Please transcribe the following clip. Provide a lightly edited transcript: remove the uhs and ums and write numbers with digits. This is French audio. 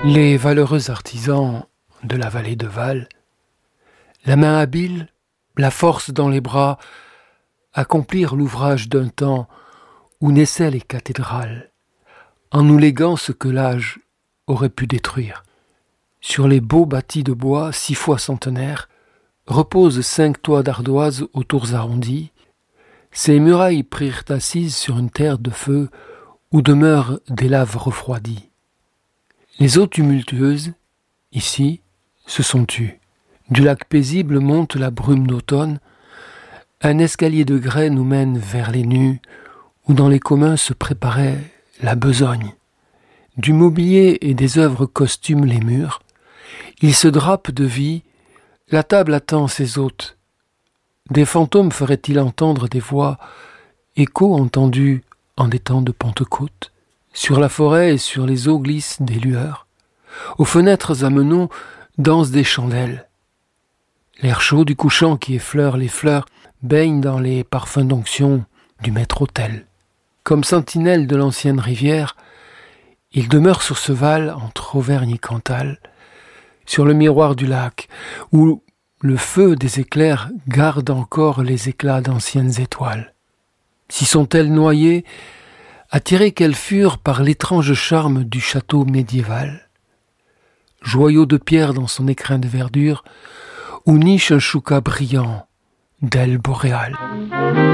Les valeureux artisans de la vallée de Val, la main habile, la force dans les bras, accomplirent l'ouvrage d'un temps où naissaient les cathédrales, en nous léguant ce que l'âge aurait pu détruire. Sur les beaux bâtis de bois 6 fois centenaires reposent 5 toits d'ardoise aux tours arrondies. Ces murailles prirent assises sur une terre de feu où demeurent des laves refroidies. Les eaux tumultueuses, ici, se sont tues. Du lac paisible monte la brume d'automne. Un escalier de grès nous mène vers les nues où dans les communs se préparait la besogne. Du mobilier et des œuvres costument les murs. Ils se drapent de vie, la table attend ses hôtes. Des fantômes feraient-ils entendre des voix, échos entendus en des temps de Pentecôte? Sur la forêt et sur les eaux glissent des lueurs. Aux fenêtres à meneaux dansent des chandelles. L'air chaud du couchant qui effleure les fleurs baigne dans les parfums d'onction du maître-autel. Comme sentinelle de l'ancienne rivière, il demeure sur ce val entre Auvergne et Cantal, sur le miroir du lac, où le feu des éclairs garde encore les éclats d'anciennes étoiles. S'y sont-elles noyées, attirées qu'elles furent par l'étrange charme du château médiéval? Joyau de pierre dans son écrin de verdure, où niche un chouka brillant d'ailes boréales.